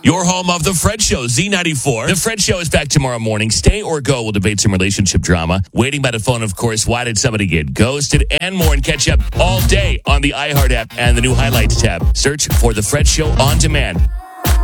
Your home of The Fred Show, Z94. The Fred Show is back tomorrow morning. Stay or go. We'll debate some relationship drama. Waiting by the phone, of course. Why did somebody get ghosted? And more. And catch up all day on the iHeart app and the new Highlights tab. Search for The Fred Show on demand.